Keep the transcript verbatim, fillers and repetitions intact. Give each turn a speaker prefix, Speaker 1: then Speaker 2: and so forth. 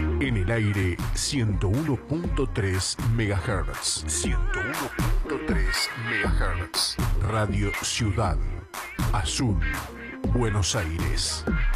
Speaker 1: En el aire, ciento uno punto tres megahertz. ciento uno punto tres megahertz. Radio Ciudad Azul, Buenos Aires.